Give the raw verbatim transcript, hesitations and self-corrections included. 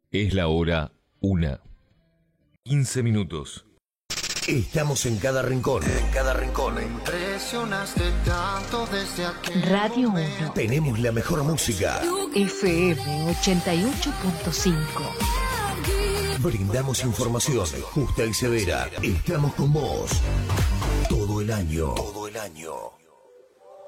Es la hora una. quince minutos. Estamos en cada rincón. En cada rincón. Impresionaste tanto desde aquel Radio momento. uno. Tenemos la mejor música. F M ochenta y ocho punto cinco. Brindamos información justa y severa. Estamos con vos todo el año. Todo el año.